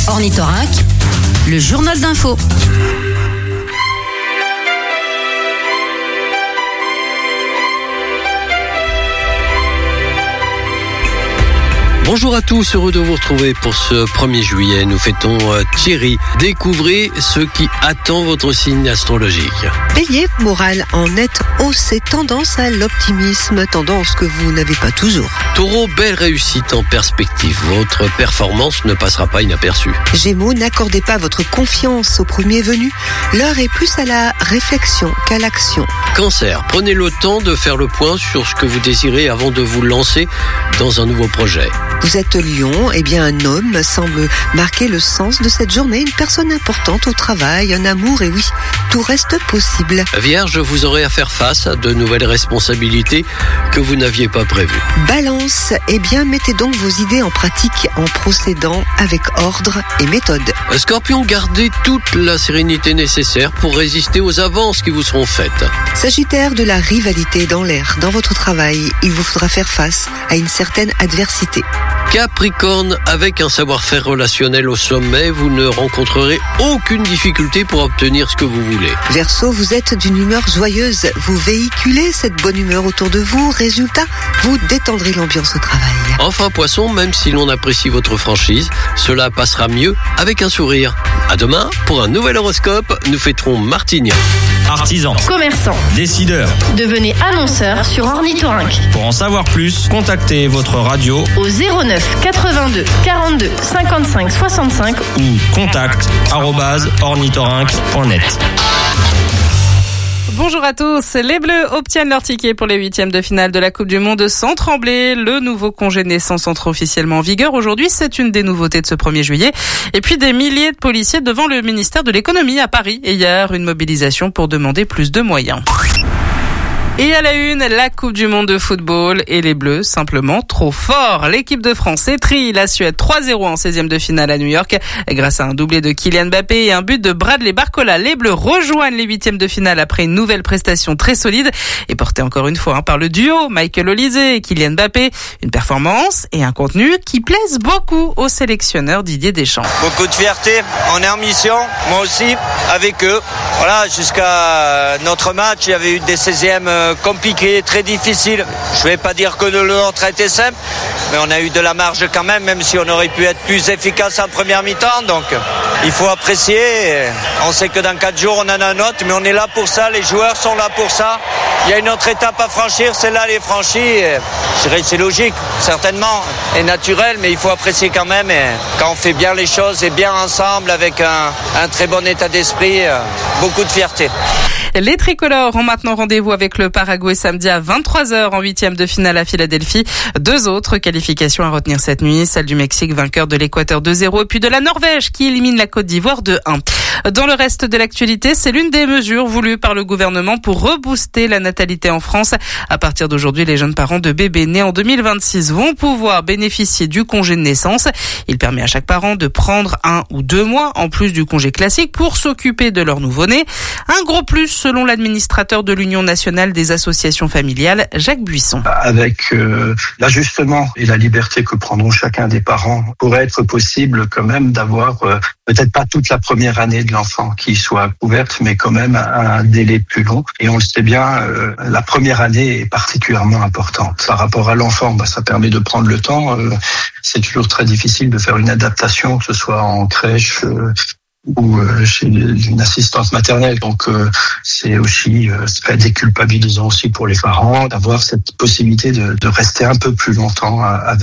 Ornithorynque, le journal d'info. Bonjour à tous, heureux de vous retrouver pour ce 1er juillet. Nous fêtons Thierry. Découvrez ce qui attend votre signe astrologique. Bélier, morale en nette hausse et tendance à l'optimisme, tendance que vous n'avez pas toujours. Taureau, belle réussite en perspective. Votre performance ne passera pas inaperçue. Gémeaux, n'accordez pas votre confiance au premier venu. L'heure est plus à la réflexion qu'à l'action. Cancer, prenez le temps de faire le point sur ce que vous désirez avant de vous lancer dans un nouveau projet. Vous êtes Lion, un homme semble marquer le sens de cette journée, une personne importante au travail, un amour, et oui, tout reste possible. Vierge, vous aurez à faire face à de nouvelles responsabilités que vous n'aviez pas prévues. Balance, mettez donc vos idées en pratique en procédant avec ordre et méthode. Scorpion, gardez toute la sérénité nécessaire pour résister aux avances qui vous seront faites. Sagittaire, de la rivalité dans l'air, dans votre travail, il vous faudra faire face à une certaine adversité. Capricorne, avec un savoir-faire relationnel au sommet, vous ne rencontrerez aucune difficulté pour obtenir ce que vous voulez. Verseau, vous êtes d'une humeur joyeuse, vous véhiculez cette bonne humeur autour de vous, résultat, vous détendrez l'ambiance au travail. Enfin Poisson, même si l'on apprécie votre franchise, cela passera mieux avec un sourire. À demain, pour un nouvel horoscope, nous fêterons Martignan. Artisans, commerçants, décideurs, devenez annonceurs sur Ornithorynque. pour en savoir plus, contactez votre radio Au 09 82 42 55 65. ou contact@ornithorynque.net. Bonjour à tous. Les Bleus obtiennent leur ticket pour les 8e de finale de la Coupe du Monde sans trembler. Le nouveau congé de naissance entre officiellement en vigueur aujourd'hui. C'est une des nouveautés de ce 1er juillet. Et puis des milliers de policiers devant le ministère de l'économie à Paris. Et hier, une mobilisation pour demander plus de moyens. Et à la une, la Coupe du Monde de football et les Bleus, simplement trop forts. L'équipe de France étrille la Suède 3-0 en 16e de finale à New York. Grâce à un doublé de Kylian Mbappé et un but de Bradley Barcola, les Bleus rejoignent les 8e de finale après une nouvelle prestation très solide et portée encore une fois par le duo Michael Olise et Kylian Mbappé. Une performance et un contenu qui plaisent beaucoup au sélectionneur Didier Deschamps. Beaucoup de fierté, on est en mission, moi aussi, avec eux. Voilà, jusqu'à notre match, il y avait eu des 16e compliqués, très difficiles. Je ne vais pas dire que le nôtre a été simple, mais on a eu de la marge quand même si on aurait pu être plus efficace en première mi-temps. Donc, il faut apprécier. On sait que dans 4 jours, on en a un autre, mais on est là pour ça, les joueurs sont là pour ça. Il y a une autre étape à franchir, celle-là, elle est franchie. Je dirais que c'est logique, certainement, et naturel, mais il faut apprécier quand même. Et quand on fait bien les choses et bien ensemble, avec un très bon état d'esprit, beaucoup de fierté. Les tricolores ont maintenant rendez-vous avec le Paraguay samedi à 23h en 8e de finale à Philadelphie. 2 autres qualifications à retenir cette nuit, celle du Mexique vainqueur de l'Équateur 2-0 et puis de la Norvège qui élimine la Côte d'Ivoire 2-1. Dans le reste de l'actualité, c'est l'une des mesures voulues par le gouvernement pour rebooster la natalité en France. À partir d'aujourd'hui, les jeunes parents de bébés nés en 2026 vont pouvoir bénéficier du congé de naissance. Il permet à chaque parent de prendre 1 ou 2 mois en plus du congé classique pour s'occuper de leur nouveau-né. Un gros plus selon l'administrateur de l'Union nationale des associations familiales, Jacques Buisson. Avec l'ajustement et la liberté que prendront chacun des parents, pourrait être possible quand même d'avoir peut-être pas toute la première année de l'enfant qui soit couverte, mais quand même un délai plus long. Et on le sait bien, la première année est particulièrement importante. Par rapport à l'enfant, ça permet de prendre le temps. C'est toujours très difficile de faire une adaptation, que ce soit en crèche ou chez une assistance maternelle. Donc c'est aussi très déculpabilisant aussi pour les parents d'avoir cette possibilité de rester un peu plus longtemps avec